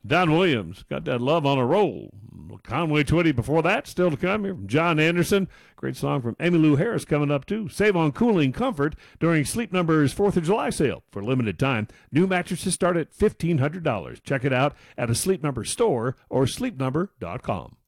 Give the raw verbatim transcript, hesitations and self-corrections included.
Don Williams got that love on a roll. Conway Twitty before that, still to come here from John Anderson. Great song from Emmylou Harris coming up too. Save on cooling comfort during Sleep Number's fourth of July sale for a limited time. New mattresses start at fifteen hundred dollars. Check it out at a Sleep Number store or sleep number dot com.